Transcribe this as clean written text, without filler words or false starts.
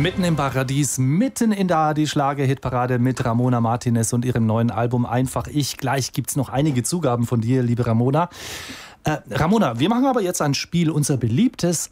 Mitten im Paradies, mitten in der ARD-Schlager-Hitparade mit Ramona Martinez und ihrem neuen Album Einfach ich. Gleich gibt's noch einige Zugaben von dir, liebe Ramona. Ramona, wir machen aber jetzt ein Spiel, unser beliebtes